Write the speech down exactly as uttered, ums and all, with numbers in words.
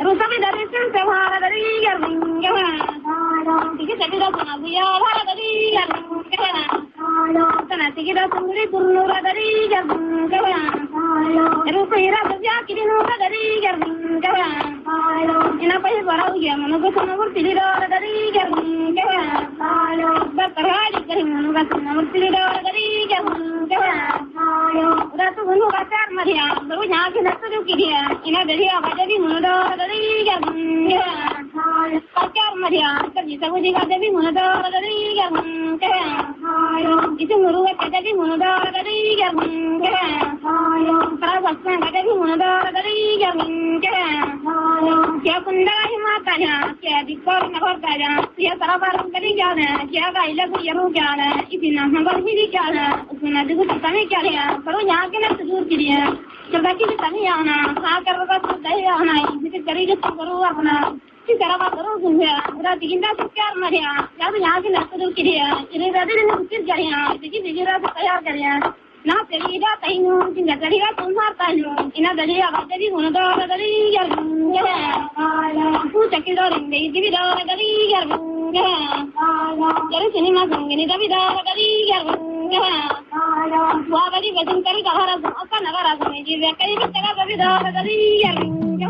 Rusavi dari sente wara dari garing gawa. Tiki tiki da tuna buya wara dari garing gawa. Tana tiki da tungri turnura dari garing gawa. Rusa ira da kiri nura dari garing gawa. Ina pai bara uya manu ko tuna murti da dari garing gawa. Bakara di garing manu ko tuna murti da dari garing gawa. Udah tu manu kasar maria baru nyaki nasu du kidia. Ina dari apa jadi manu da dari garing gawa. Kasar maria kerja sabu jika jadi manu da dari garing gawa. Itu muru ka jadi manu da dari garing gawa. Para basna ka jadi manu da dari garing gawa. Kya kunda himatanya kya dikor na kortaya kya tarabar kali jana kya gaila ko yaru jana itina hambar hidi jana usna dugu tani kya ya pero yahan ke na dur kiriya jabaki tani ana sa karwa ko dai ana ini kari ke karo apna ki tarabar karo gunja ura tiginda kyar mariya ya to yahan ke na dur kiriya ine rade ne ukir jariya tiki digira se tayar kariya na terida tainu tinga terida tumhar tainu ina daliya gadari hono da gadari yar ku takilo rinde divi da gadari yar jare cinema sangeni davi da gadari yar wa gadi bajun kari kahara aka nagara sangeni je kai bitaka davi da gadari yar